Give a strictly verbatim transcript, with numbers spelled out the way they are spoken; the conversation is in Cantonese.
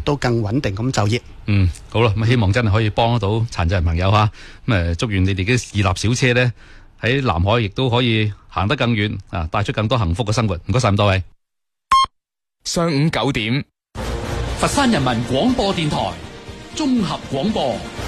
都更穩定咁就業。 嗯，好啦，咁希望真係可以幫得到殘疾人朋友吓，咁誒，祝願你哋嘅二立小車咧喺南海亦都可以行得更遠啊，帶出更多幸福嘅生活。唔該晒咁多位。 上午九點， 佛山人民廣播電台綜合廣播。